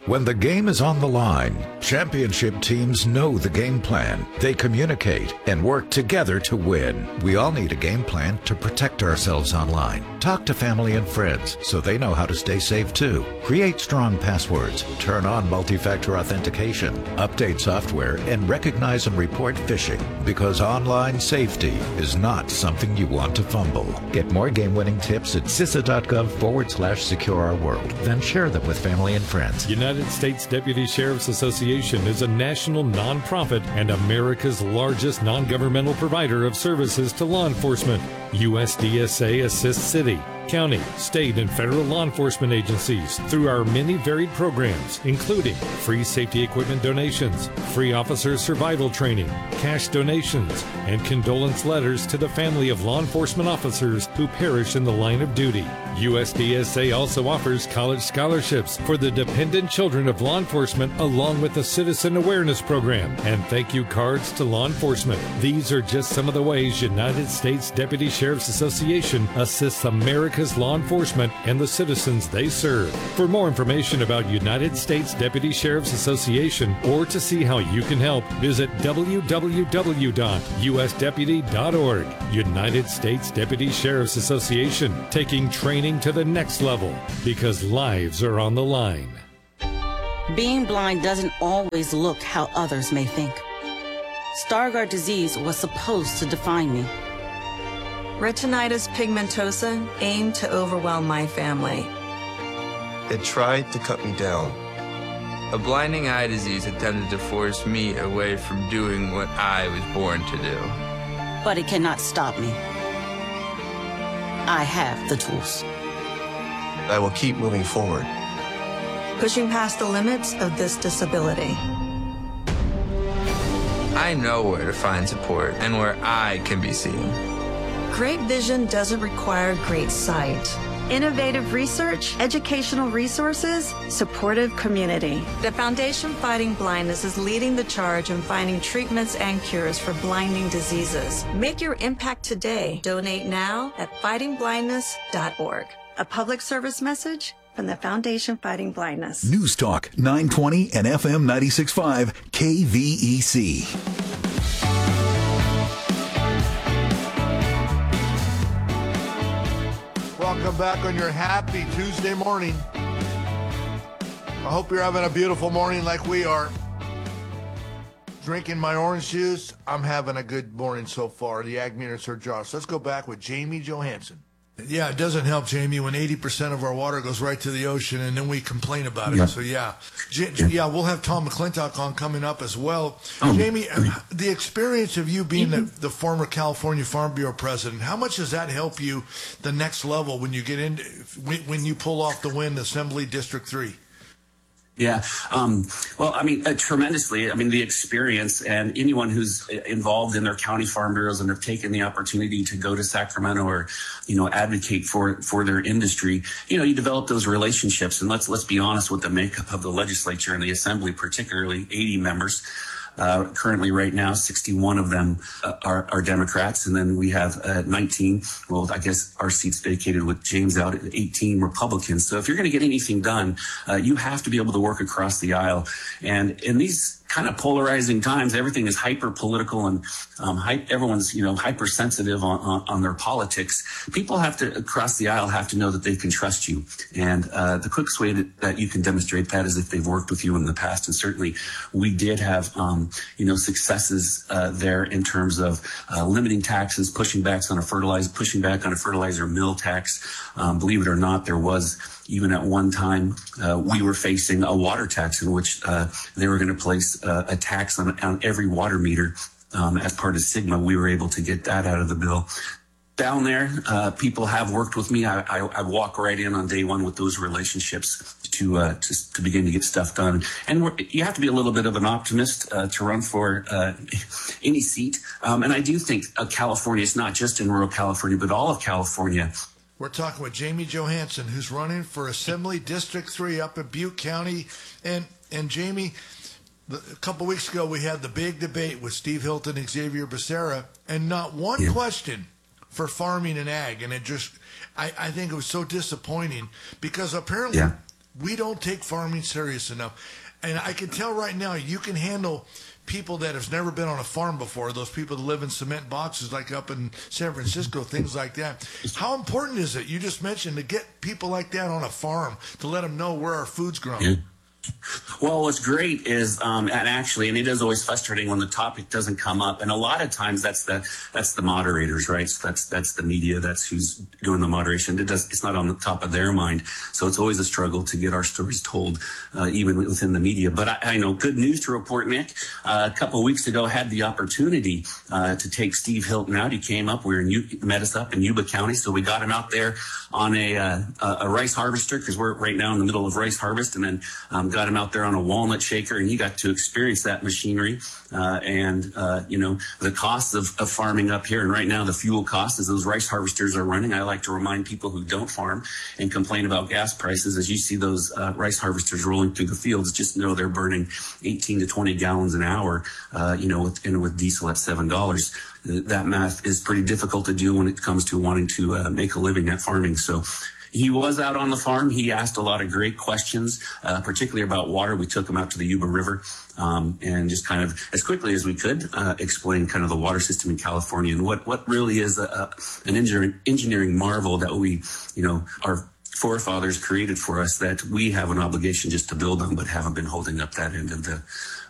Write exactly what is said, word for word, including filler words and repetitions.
When the game is on the line, championship teams know the game plan. They communicate and work together to win. We all need a game plan to protect ourselves online. Talk to family and friends so they know how to stay safe too. Create strong passwords, turn on multi-factor authentication, update software, and recognize and report phishing, because online safety is not something you want to fumble. Get more game-winning tips at cisa.gov forward slash secure our world. Then share them with family and friends. United States Deputy Sheriff's Association is a national nonprofit and America's largest non-governmental provider of services to law enforcement. U S D S A assists city, county, state, and federal law enforcement agencies through our many varied programs, including free safety equipment donations, free officer survival training, cash donations, and condolence letters to the family of law enforcement officers who perish in the line of duty. U S D S A also offers college scholarships for the dependent children of law enforcement, along with a citizen awareness program and thank you cards to law enforcement. These are just some of the ways United States Deputy Sheriff's Association assists America's law enforcement and the citizens they serve. For more information about United States Deputy Sheriff's Association or to see how you can help, visit w w w dot u s deputy dot org. United States Deputy Sheriff's Association, taking training to the next level because lives are on the line. Being blind doesn't always look how others may think. Stargardt disease was supposed to define me. Retinitis pigmentosa aimed to overwhelm my family. It tried to cut me down. A blinding eye disease attempted to force me away from doing what I was born to do. But it cannot stop me. I have the tools. I will keep moving forward, pushing past the limits of this disability. I know where to find support and where I can be seen. Great vision doesn't require great sight. Innovative research, educational resources, supportive community. The Foundation Fighting Blindness is leading the charge in finding treatments and cures for blinding diseases. Make your impact today. Donate now at fighting blindness dot org. A public service message from the Foundation Fighting Blindness. News Talk nine twenty and F M ninety-six point five K V E C. Welcome back on your happy Tuesday morning. I hope you're having a beautiful morning like we are. Drinking my orange juice. I'm having a good morning so far. The Ag Meter Sir Josh. Let's go back with Jamie Johansson. Yeah, it doesn't help, Jamie, when eighty percent of our water goes right to the ocean and then we complain about it. Yeah. So, yeah. J- yeah. yeah, we'll have Tom McClintock on coming up as well. Oh, Jamie, great. The experience of you being mm-hmm. the, the former California Farm Bureau president, how much does that help you the next level when you get into when you pull off the win Assembly District three? Yeah. Um, well, I mean, uh, tremendously. I mean, the experience and anyone who's involved in their county farm bureaus and have taken the opportunity to go to Sacramento or, you know, advocate for, for their industry, you know, you develop those relationships. And let's, let's be honest with the makeup of the legislature and the assembly, particularly eighty members. Uh, currently, right now, sixty-one of them uh, are, are Democrats, and then we have uh, nineteen. Well, I guess our seat's vacated with James out at eighteen Republicans. So if you're going to get anything done, uh, you have to be able to work across the aisle. And in these kind of polarizing times, everything is hyper political and um, hy- everyone's, you know, hypersensitive on, on, on their politics. People have to, across the aisle, have to know that they can trust you. And uh, the quickest way that, that you can demonstrate that is if they've worked with you in the past. And certainly we did have, um, you know, successes uh, there in terms of uh, limiting taxes, pushing back on a fertilizer, pushing back on a fertilizer mill tax. Um, believe it or not, there was even at one time, uh, we were facing a water tax in which uh, they were going to place uh, a tax on, on every water meter um, as part of SGMA. We were able to get that out of the bill. Down there, uh, people have worked with me. I, I, I walk right in on day one with those relationships to uh, to, to begin to get stuff done. And we're, you have to be a little bit of an optimist uh, to run for uh, any seat. Um, and I do think uh, California is not just in rural California, but all of California. We're talking with Jamie Johansson, who's running for Assembly District three up in Butte County. And and Jamie, the, a couple weeks ago, we had the big debate with Steve Hilton and Xavier Becerra, and not one yeah. question for farming and ag. And it just, I, I think it was so disappointing because apparently yeah. we don't take farming serious enough. And I can tell right now, you can handle people that have never been on a farm before, those people that live in cement boxes like up in San Francisco, things like that. How important is it, you just mentioned, to get people like that on a farm, to let them know where our food's grown? Yeah. Well, what's great is, um, and actually, and it is always frustrating when the topic doesn't come up. And a lot of times that's the, that's the moderators, right? So that's, that's the media. That's who's doing the moderation. It does, it's not on the top of their mind. So it's always a struggle to get our stories told, uh, even within the media. But I, I know good news to report, Nick. Uh, a couple of weeks ago, had the opportunity, uh, to take Steve Hilton out. He came up, we were in, U- met us up in Yuba County. So we got him out there on a, uh, a rice harvester, because we're right now in the middle of rice harvest, and then, um, got him out there on a walnut shaker, and he got to experience that machinery, uh, and, uh, you know, the costs of, of farming up here. And right now the fuel costs, as those rice harvesters are running, I like to remind people who don't farm and complain about gas prices, as you see those uh, rice harvesters rolling through the fields, just know they're burning eighteen to twenty gallons an hour, uh, you know, with, and with diesel at seven dollars. That math is pretty difficult to do when it comes to wanting to uh, make a living at farming. So he was out on the farm. He asked a lot of great questions, uh, particularly about water. We took him out to the Yuba River, um, and just kind of, as quickly as we could, uh, explain kind of the water system in California and what, what really is a, a, an engineering, engineering marvel that we, you know, our forefathers created for us, that we have an obligation just to build on, but haven't been holding up that end of the